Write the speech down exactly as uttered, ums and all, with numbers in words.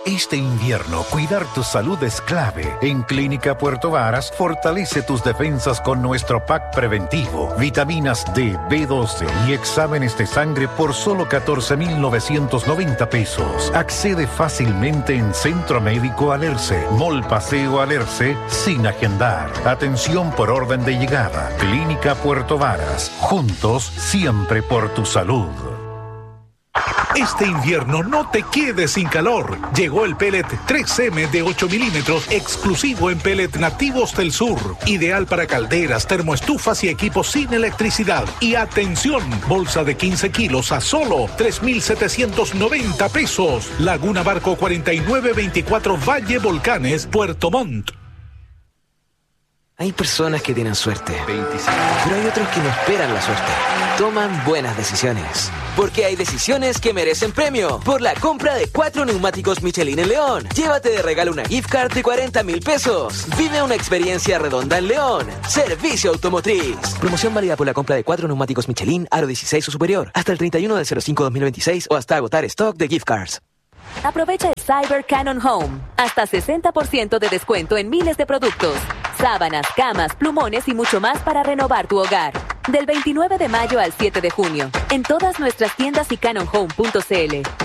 Este invierno, cuidar tu salud es clave. En Clínica Puerto Varas, fortalece tus defensas con nuestro pack preventivo. Vitaminas D, B doce y exámenes de sangre por solo catorce mil novecientos noventa pesos. Accede fácilmente en Centro Médico Alerce, Mall Paseo Alerce, sin agendar. Atención por orden de llegada. Clínica Puerto Varas. Juntos, siempre por tu salud. Este invierno no te quedes sin calor. Llegó el pellet tres eme de ocho milímetros exclusivo en Pellet Nativos del Sur. Ideal para calderas, termoestufas y equipos sin electricidad. Y atención, bolsa de quince kilos a solo tres mil setecientos noventa pesos. Laguna Barco cuarenta y nueve veinticuatro Valle Volcanes, Puerto Montt. Hay personas que tienen suerte, pero hay otros que no esperan la suerte. Toman buenas decisiones. Porque hay decisiones que merecen premio. Por la compra de cuatro neumáticos Michelin en León, llévate de regalo una gift card de cuarenta mil pesos. Vive una experiencia redonda en León. Servicio Automotriz. Promoción válida por la compra de cuatro neumáticos Michelin, aro dieciséis o superior, hasta el treinta y uno del cero cinco dos mil veintiséis o hasta agotar stock de gift cards. Aprovecha el Cyber Canon Home. Hasta sesenta por ciento de descuento en miles de productos. Sábanas, camas, plumones y mucho más para renovar tu hogar. Del veintinueve de mayo al siete de junio. En todas nuestras tiendas y canon home punto c l.